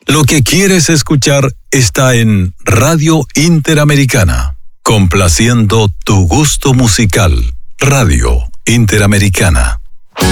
Lo que quieres escuchar está en Radio Interamericana, complaciendo tu gusto musical. Radio Interamericana.